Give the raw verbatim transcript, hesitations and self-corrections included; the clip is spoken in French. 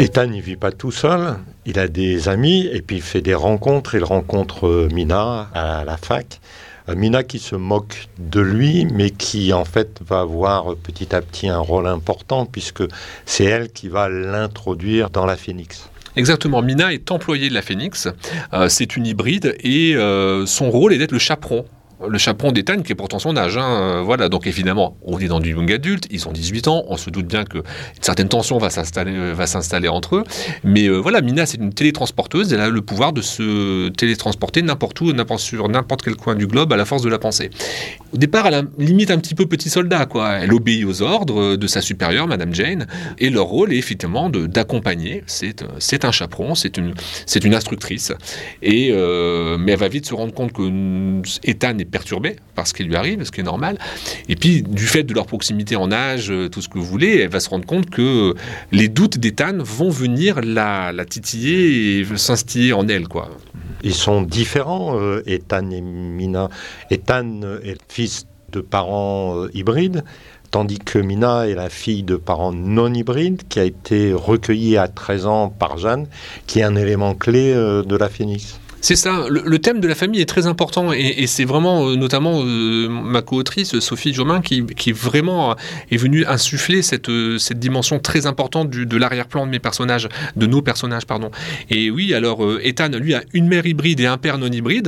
Ethan, il ne vit pas tout seul, il a des amis et puis il fait des rencontres. Il rencontre Mina à la fac. Mina qui se moque de lui, mais qui en fait va avoir petit à petit un rôle important puisque c'est elle qui va l'introduire dans la Phénix. Exactement, Mina est employée de la Phénix, euh, c'est une hybride et euh, son rôle est d'être le chaperon. Le chaperon d'Ethan, qui est pourtant son âge. Hein, voilà. Donc évidemment, on est dans du young adulte, ils ont dix-huit ans, on se doute bien qu'une certaine tension va s'installer, va s'installer entre eux. Mais euh, voilà, Mina, c'est une télétransporteuse, elle a le pouvoir de se télétransporter n'importe où, n'importe, sur n'importe quel coin du globe à la force de la pensée. Au départ, elle a limite un petit peu petit soldat, quoi. Elle obéit aux ordres de sa supérieure, Madame Jane, et leur rôle est effectivement de, d'accompagner. C'est, c'est un chaperon, c'est une, c'est une instructrice. Et, euh, mais elle va vite se rendre compte que Ethan est perturbée par ce qui lui arrive, ce qui est normal. Et puis, du fait de leur proximité en âge, tout ce que vous voulez, elle va se rendre compte que les doutes d'Ethan vont venir la, la titiller et s'instiller en elle, quoi. Ils sont différents, euh, Ethan et Mina. Ethan est fils de parents euh, hybrides, tandis que Mina est la fille de parents non hybrides, qui a été recueillie à treize ans par Jeanne, qui est un élément clé euh, de la Phénix. C'est ça, le, le thème de la famille est très important et, et c'est vraiment euh, notamment euh, ma co-autrice Sophie Jomain qui, qui vraiment est venue insuffler cette, euh, cette dimension très importante du, de l'arrière-plan de mes personnages, de nos personnages, pardon. Et oui, alors euh, Ethan, lui, a une mère hybride et un père non hybride.